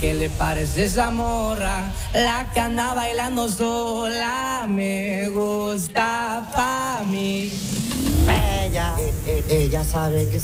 ¿qué le parece esa morra? La que anda bailando sola, me gusta pa' mí. Ella sabe que